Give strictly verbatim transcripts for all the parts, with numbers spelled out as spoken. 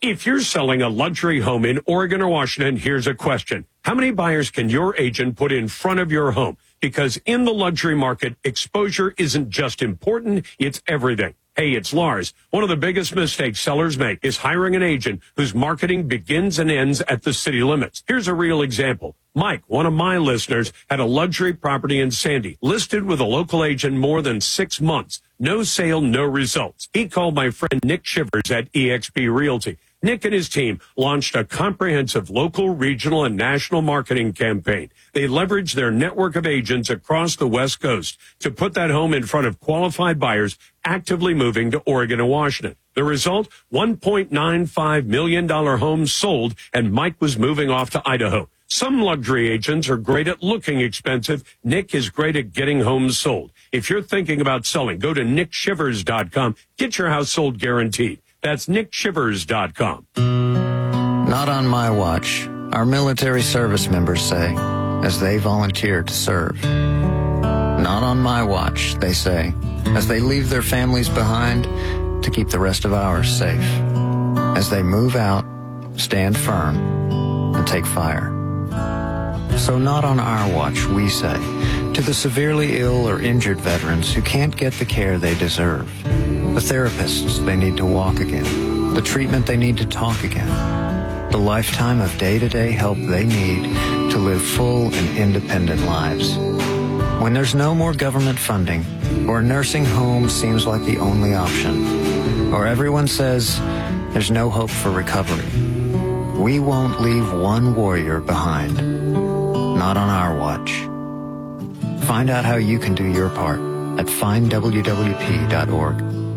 If you're selling a luxury home in Oregon or Washington, here's a question. How many buyers can your agent put in front of your home? Because in the luxury market, exposure isn't just important, it's everything. Hey, it's Lars. One of the biggest mistakes sellers make is hiring an agent whose marketing begins and ends at the city limits. Here's a real example. Mike, one of my listeners, had a luxury property in Sandy, listed with a local agent more than six months. No sale, no results. He called my friend Nick Shivers at E X P Realty. Nick and his team launched a comprehensive local, regional, and national marketing campaign. They leveraged their network of agents across the West Coast to put that home in front of qualified buyers actively moving to Oregon and Washington. The result, one point nine five million dollars home sold, and Mike was moving off to Idaho. Some luxury agents are great at looking expensive. Nick is great at getting homes sold. If you're thinking about selling, go to nick shivers dot com. Get your house sold guaranteed. That's nick shivers dot com. Not on my watch, our military service members say, as they volunteer to serve. Not on my watch, they say, as they leave their families behind to keep the rest of ours safe. As they move out, stand firm, and take fire. So not on our watch, we say, to the severely ill or injured veterans who can't get the care they deserve, the therapists they need to walk again, the treatment they need to talk again, the lifetime of day-to-day help they need to live full and independent lives. When there's no more government funding, or nursing home seems like the only option, or everyone says there's no hope for recovery, we won't leave one warrior behind. Not on our watch. Find out how you can do your part at find w w p dot org.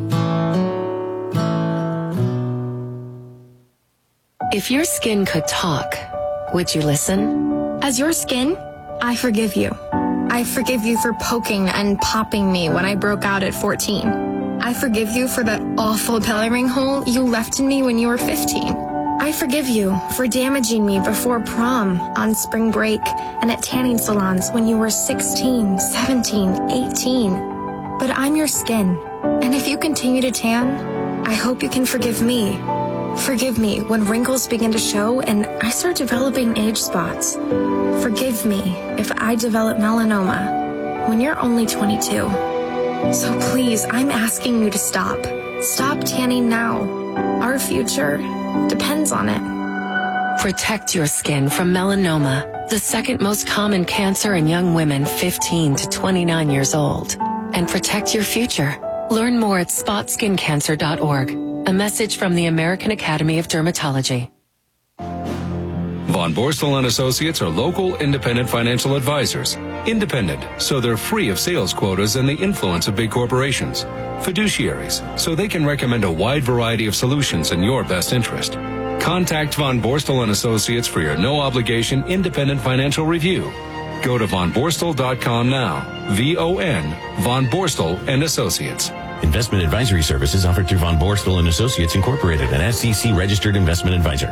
If your skin could talk, would you listen? As your skin, I forgive you. I forgive you for poking and popping me when I broke out at fourteen. I forgive you for that awful coloring hole you left in me when you were fifteen. I forgive you for damaging me before prom, on spring break, and at tanning salons when you were sixteen, seventeen, eighteen. But I'm your skin, and if you continue to tan, I hope you can forgive me. Forgive me when wrinkles begin to show and I start developing age spots. Forgive me if I develop melanoma when you're only twenty-two. So please, I'm asking you to stop. Stop tanning now. Our future depends on it. Protect your skin from melanoma, the second most common cancer in young women fifteen to twenty-nine years old. And protect your future. Learn more at spot skin cancer dot org. A message from the American Academy of Dermatology. Von Borstel and Associates are local independent financial advisors. Independent, so they're free of sales quotas and the influence of big corporations. Fiduciaries, so they can recommend a wide variety of solutions in your best interest. Contact Von Borstel and Associates for your no-obligation independent financial review. Go to von borstel dot com now. V O N, Von Borstel and Associates. Investment advisory services offered through Von Borstel and Associates Incorporated, an S E C-registered investment advisor.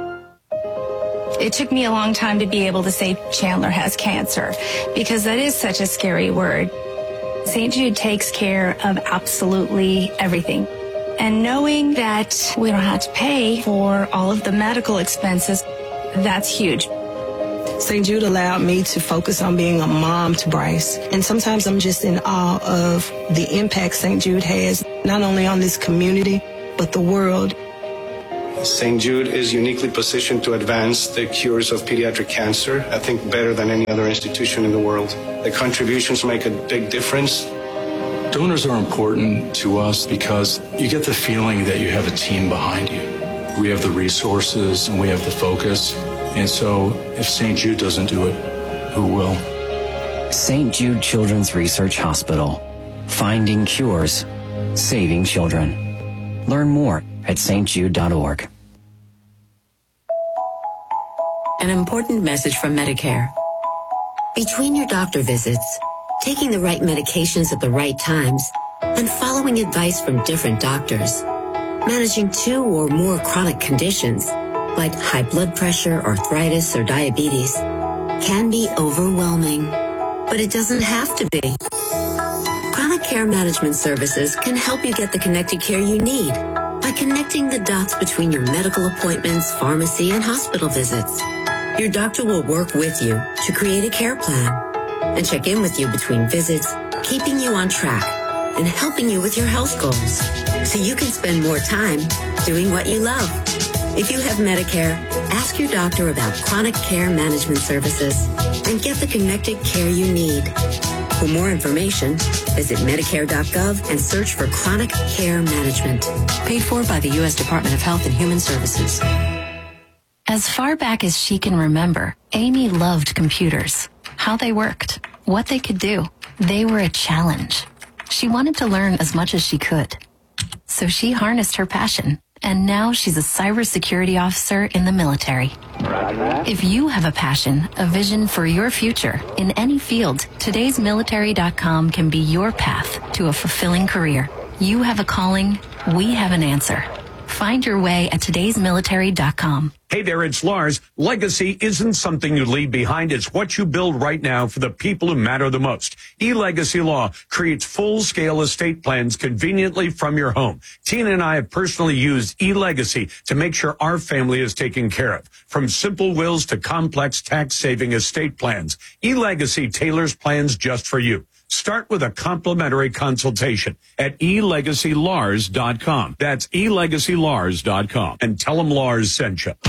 It took me a long time to be able to say Chandler has cancer because that is such a scary word. Saint Jude takes care of absolutely everything. And knowing that we don't have to pay for all of the medical expenses, that's huge. Saint Jude allowed me to focus on being a mom to Bryce. And sometimes I'm just in awe of the impact Saint Jude has, not only on this community, but the world. Saint Jude is uniquely positioned to advance the cures of pediatric cancer, I think better than any other institution in the world. The contributions make a big difference. Donors are important to us because you get the feeling that you have a team behind you. We have the resources and we have the focus. And so if Saint Jude doesn't do it, who will? Saint Jude Children's Research Hospital. Finding cures. Saving children. Learn more at saint jude dot org. An important message from Medicare. Between your doctor visits, taking the right medications at the right times, and following advice from different doctors, managing two or more chronic conditions, like high blood pressure, arthritis, or diabetes, can be overwhelming, but it doesn't have to be. Chronic Care Management Services can help you get the connected care you need by connecting the dots between your medical appointments, pharmacy, and hospital visits. Your doctor will work with you to create a care plan and check in with you between visits, keeping you on track and helping you with your health goals so you can spend more time doing what you love. If you have Medicare, ask your doctor about chronic care management services and get the connected care you need. For more information, visit Medicare dot gov and search for chronic care management. Paid for by the U S Department of Health and Human Services. As far back as she can remember, Amy loved computers, how they worked, what they could do. They were a challenge. She wanted to learn as much as she could. So she harnessed her passion, and now she's a cybersecurity officer in the military. If you have a passion, a vision for your future in any field, todays military dot com can be your path to a fulfilling career. You have a calling, we have an answer. Find your way at todays military dot com. Hey there, it's Lars. Legacy isn't something you leave behind. It's what you build right now for the people who matter the most. eLegacy Law creates full-scale estate plans conveniently from your home. Tina and I have personally used eLegacy to make sure our family is taken care of. From simple wills to complex tax-saving estate plans, eLegacy tailors plans just for you. Start with a complimentary consultation at e legacy lars dot com. That's e legacy lars dot com. And tell them Lars sent you.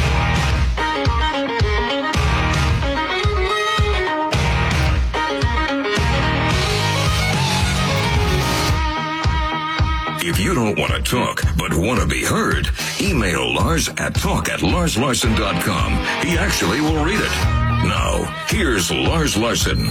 If you don't want to talk, but want to be heard, email Lars at talk at lars larson dot com. He actually will read it. Now, here's Lars Larson.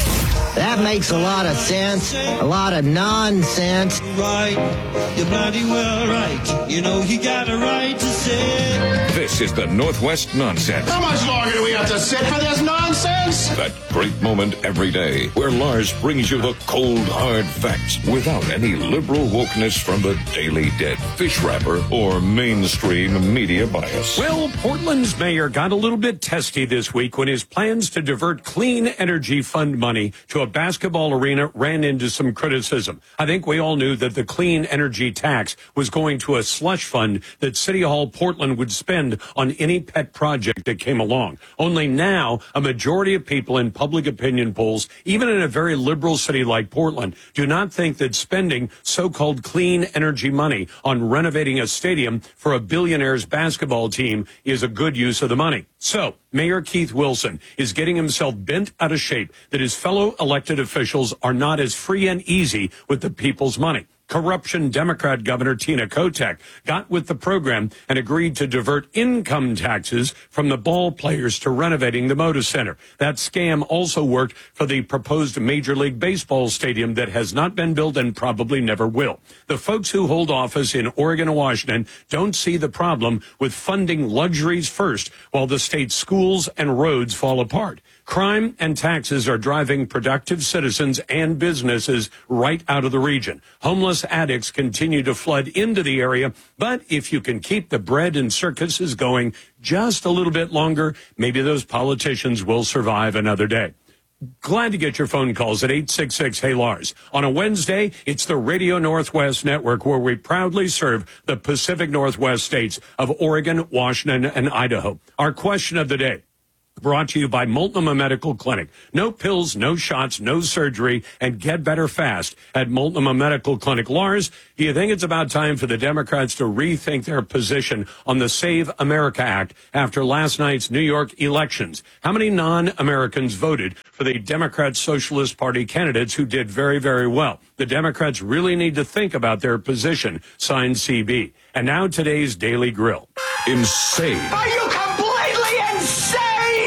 That makes a lot of sense. A lot of nonsense. Right, you're bloody well right. You know you got a right to say. This is the Northwest Nonsense. How much longer do we have to sit for this nonsense? That great moment every day where Lars brings you the cold, hard facts without any liberal wokeness from the Daily Dead, fish wrapper, or mainstream media bias. Well, Portland's mayor got a little bit testy this week when his plans to divert clean energy fund money to a basketball arena ran into some criticism. I think we all knew that the clean energy tax was going to a slush fund that City Hall Portland would spend on any pet project that came along. Only now, a majority of people in public opinion polls, even in a very liberal city like Portland, do not think that spending so-called clean energy money on renovating a stadium for a billionaire's basketball team is a good use of the money. So, Mayor Keith Wilson is getting himself bent out of shape that his fellow elected officials are not as free and easy with the people's money. Corruption Democrat Governor Tina Kotek got with the program and agreed to divert income taxes from the ball players to renovating the Moda Center. That scam also worked for the proposed Major League Baseball stadium that has not been built and probably never will. The folks who hold office in Oregon and Washington don't see the problem with funding luxuries first while the state's schools and roads fall apart. Crime and taxes are driving productive citizens and businesses right out of the region. Homeless addicts continue to flood into the area, but if you can keep the bread and circuses going just a little bit longer, maybe those politicians will survive another day. Glad to get your phone calls at eight six six, hey Lars. On a Wednesday, it's the Radio Northwest Network where we proudly serve the Pacific Northwest states of Oregon, Washington, and Idaho. Our question of the day, brought to you by Multnomah Medical Clinic. No pills, no shots, no surgery, and get better fast at Multnomah Medical Clinic. Lars, do you think it's about time for the Democrats to rethink their position on the Save America Act after last night's New York elections? How many non-Americans voted for the Democrat Socialist Party candidates who did very, very well? The Democrats really need to think about their position, signed C B. And now today's Daily Grill. Insane. Are you completely insane?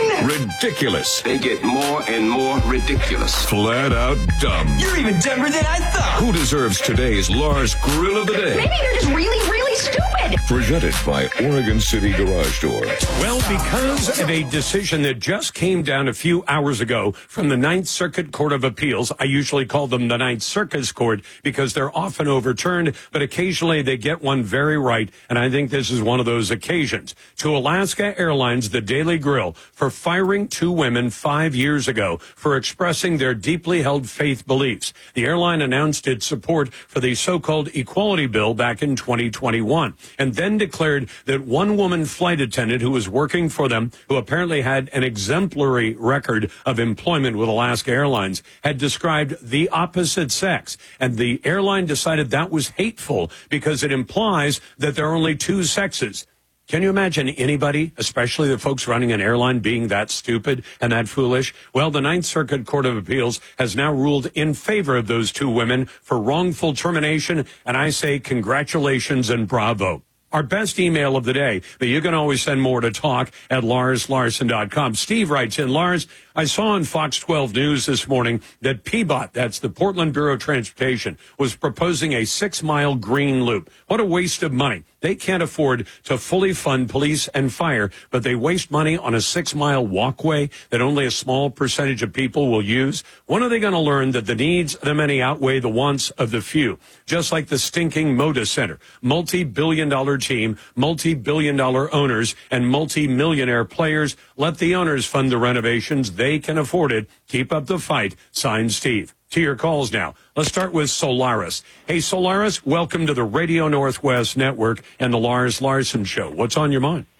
Ridiculous. They get more and more ridiculous. Flat out dumb. You're even dumber than I thought. Who deserves today's Lars Grill of the Day? Maybe they're just really, really stupid. Presented by Oregon City Garage Door. Well, because of a decision that just came down a few hours ago from the Ninth Circuit Court of Appeals, I usually call them the Ninth Circus Court because they're often overturned, but occasionally they get one very right, and I think this is one of those occasions. To Alaska Airlines, the Daily Grill, for firing two women five years ago for expressing their deeply held faith beliefs. The airline announced its support for the so-called equality bill back in twenty twenty-one, and then declared that one woman flight attendant who was working for them, who apparently had an exemplary record of employment with Alaska Airlines, had described the opposite sex. And the airline decided that was hateful because it implies that there are only two sexes. Can you imagine anybody, especially the folks running an airline, being that stupid and that foolish? Well, the Ninth Circuit Court of Appeals has now ruled in favor of those two women for wrongful termination, and I say congratulations and bravo. Our best email of the day, but you can always send more to talk at Lars Larson dot com. Steve writes in, Lars, I saw on Fox twelve News this morning that P B O T, that's the Portland Bureau of Transportation, was proposing a six-mile green loop. What a waste of money. They can't afford to fully fund police and fire, but they waste money on a six-mile walkway that only a small percentage of people will use. When are they going to learn that the needs of the many outweigh the wants of the few? Just like the stinking Moda Center. Multi-billion dollar team, multi-billion dollar owners, and multi-millionaire players. Let the owners fund the renovations. They can afford it. Keep up the fight. Signed, Steve. To your calls now. Let's start with Solaris. Hey, Solaris, welcome to the Radio Northwest Network and the Lars Larson Show. What's on your mind?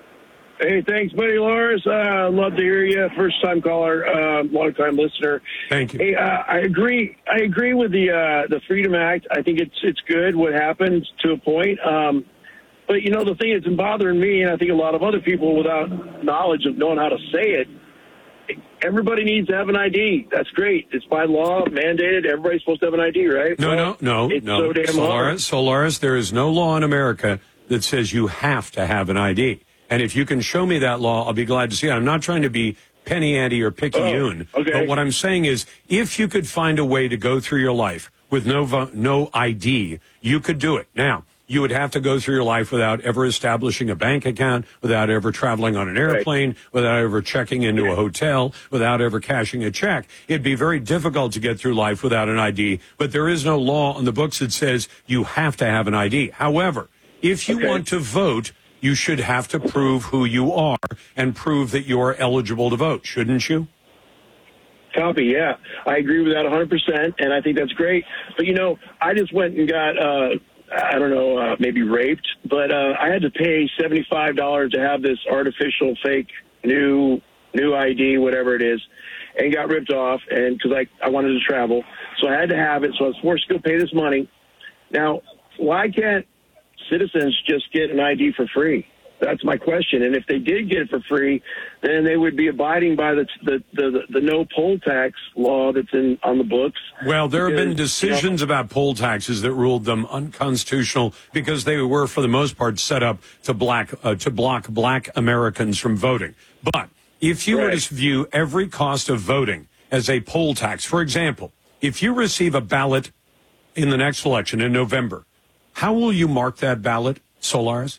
Hey, thanks, buddy, Lars. Uh, love to hear you. First-time caller, uh, long-time listener. Thank you. Hey, uh, I agree. I agree with the uh, the Freedom Act. I think it's it's good what happened to a point. Um, but you know, the thing that's been bothering me, and I think a lot of other people without knowledge of knowing how to say it, everybody needs to have an I D. That's great. It's by law mandated. Everybody's supposed to have an I D, right? No, well, no, no, it's no. so damn Solaris, hard. Solaris, there is no law in America that says you have to have an I D. And if you can show me that law, I'll be glad to see it. I'm not trying to be penny ante or picayune. Oh, okay. But what I'm saying is, if you could find a way to go through your life with no vo- no I D, you could do it. Now, you would have to go through your life without ever establishing a bank account, without ever traveling on an airplane, right, without ever checking into a hotel, without ever cashing a check. It'd be very difficult to get through life without an I D, but there is no law on the books that says you have to have an I D. However, if you okay. want to vote, you should have to prove who you are and prove that you're eligible to vote, shouldn't you? Copy, yeah. I agree with that one hundred percent, and I think that's great. But, you know, I just went and got, uh, I don't know, uh, maybe raped, but uh, I had to pay seventy-five dollars to have this artificial fake new new I D, whatever it is, and got ripped off and because I, I wanted to travel. So I had to have it, so I was forced to go pay this money. Now, why can't citizens just get an I D for free? That's my question. And if they did get it for free, then they would be abiding by the the the, the no poll tax law that's in on the books. Well, there because, have been decisions you know, about poll taxes that ruled them unconstitutional because they were, for the most part, set up to black uh, to block black Americans from voting. But if you right. were to view every cost of voting as a poll tax, for example, if you receive a ballot in the next election in November, how will you mark that ballot, Solaris?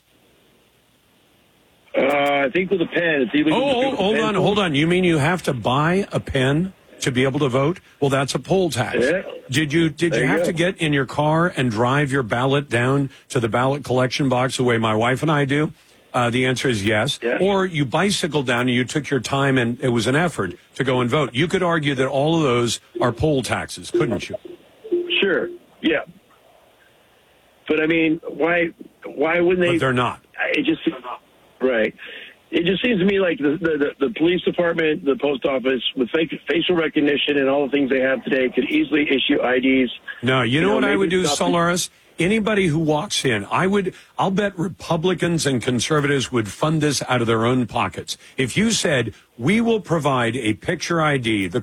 Uh, I think with a pen. It's illegal. Oh, to hold pen on, poll. hold on. You mean you have to buy a pen to be able to vote? Well, that's a poll tax. Yeah. Did you did There you you have go. to get in your car and drive your ballot down to the ballot collection box the way my wife and I do? Uh, the answer is yes. yes. Or you bicycled down and you took your time and it was an effort to go and vote. You could argue that all of those are poll taxes, couldn't you? Sure. Yeah. But I mean, why? Why wouldn't they? But they're not. It just right. It just seems to me like the, the the police department, the post office, with fake, facial recognition and all the things they have today, could easily issue I Ds. No, you, you know, know what I would do, stop Solaris? Anybody who walks in, I would, I'll bet Republicans and conservatives would fund this out of their own pockets. If you said, we will provide a picture I D, the